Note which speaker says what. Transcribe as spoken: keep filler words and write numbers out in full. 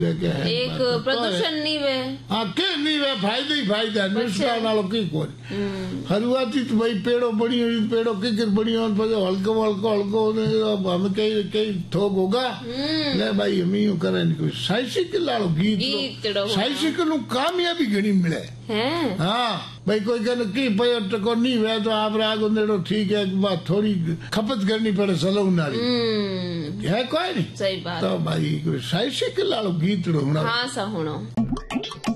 Speaker 1: एक प्रदूषण नहीं वे
Speaker 2: हाँ के नहीं वे फायदे ही फायदा नुस्खा नालो की कोई हरुआती तो भाई पेड़ो बड़ी हुई पेड़ो की किर बड़ी हो तो हल्को हल्को हल्को हम कई कई थोक होगा ले भाई हम यूं करें कोई साइकिल लालो गीत साइकिल कामयाबी घणी मिले हाँ भाई कोई कहने की भाई टको नहीं वे तो आप राग उन्हें ठीक है बात थोड़ी खपत करनी पड़े सलो नाली है कोई नहीं
Speaker 1: सही बात
Speaker 2: तो भाई कोई साइकिल लालो गीत हाँ
Speaker 1: सा होना